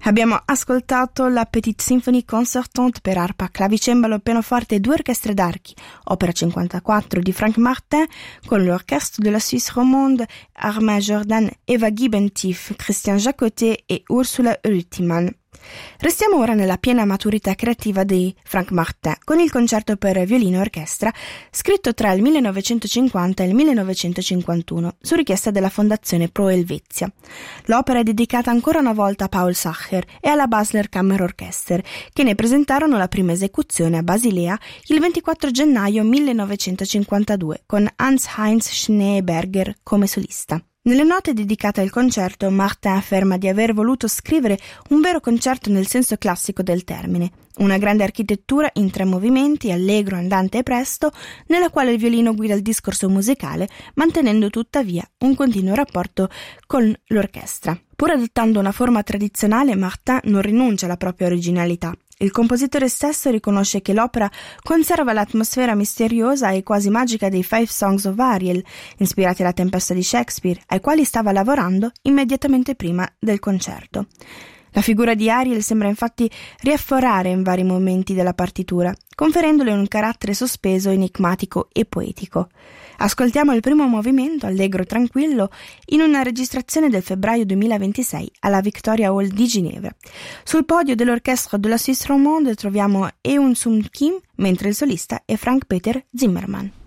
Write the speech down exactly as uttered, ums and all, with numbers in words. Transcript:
Abbiamo ascoltato la Petite Symphonie concertante per arpa, clavicembalo, pianoforte e due orchestre d'archi, opera cinquantaquattro di Frank Martin, con l'Orchestre de la Suisse romande, Armand Jordan, Eva Gibbentief, Christian Jacotet e Ursula Rüttimann. Restiamo ora nella piena maturità creativa di Frank Martin con il concerto per violino e orchestra scritto tra il millenovecentocinquanta e il millenovecentocinquantuno su richiesta della Fondazione Pro Helvetia. L'opera è dedicata ancora una volta a Paul Sacher e alla Basler Kammerorchester, che ne presentarono la prima esecuzione a Basilea il ventiquattro gennaio millenovecentocinquantadue con Hans-Heinz Schneeberger come solista. Nelle note dedicate al concerto, Martin afferma di aver voluto scrivere un vero concerto nel senso classico del termine, una grande architettura in tre movimenti, allegro, andante e presto, nella quale il violino guida il discorso musicale, mantenendo tuttavia un continuo rapporto con l'orchestra. Pur adottando una forma tradizionale, Martin non rinuncia alla propria originalità. Il compositore stesso riconosce che l'opera conserva l'atmosfera misteriosa e quasi magica dei Five Songs of Ariel, ispirati alla Tempesta di Shakespeare, ai quali stava lavorando immediatamente prima del concerto. La figura di Ariel sembra infatti riafforare in vari momenti della partitura, conferendole un carattere sospeso, enigmatico e poetico. Ascoltiamo il primo movimento, allegro tranquillo, in una registrazione del febbraio duemilaventisei alla Victoria Hall di Ginevra. Sul podio dell'Orchestre de la Suisse romande troviamo Eun Sung Kim, mentre il solista è Frank Peter Zimmermann.